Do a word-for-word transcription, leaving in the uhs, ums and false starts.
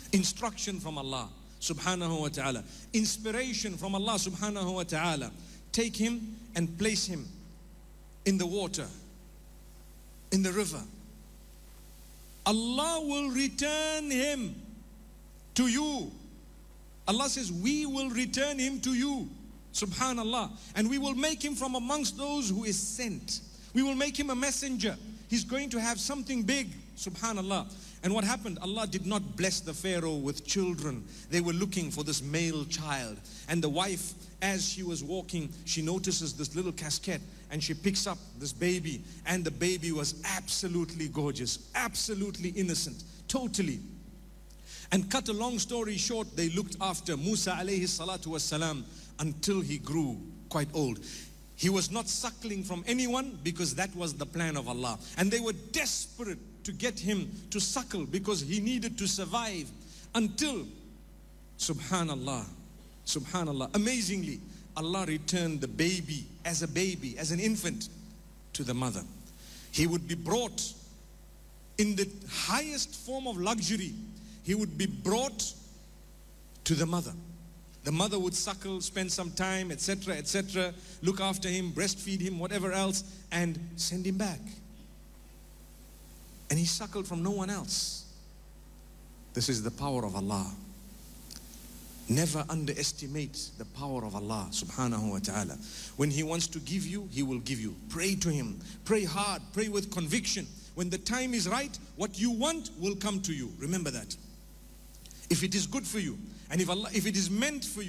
Instruction from Allah subhanahu wa ta'ala. Inspiration from Allah subhanahu wa ta'ala. Take him and place him in the water, in the river. Allah will return him to you. Allah says, we will return him to you. Subhanallah. And we will make him from amongst those who is sent. We will make him a messenger. He's going to have something big. Subhanallah. And what happened? Allah did not bless the Pharaoh with children. They were looking for this male child. And the wife, as she was walking, she notices this little casket and she picks up this baby. And the baby was absolutely gorgeous, absolutely innocent, totally. And cut a long story short, they looked after Musa alayhi salatu wasalam until he grew quite old. He was not suckling from anyone because that was the plan of Allah. And they were desperate to get him to suckle because he needed to survive until, subhanallah, subhanallah, amazingly, Allah returned the baby as a baby, as an infant to the mother. He would be brought in the highest form of luxury. He would be brought to the mother. The mother would suckle, spend some time, et cetera, et cetera, look after him, breastfeed him, whatever else, and send him back. And he suckled from no one else. This is the power of Allah. Never underestimate the power of Allah subhanahu wa ta'ala. When he wants to give you, he will give you. Pray to him. Pray hard. Pray with conviction. When the time is right, what you want will come to you. Remember that. If it is good for you, and if Allah, if it is meant for you,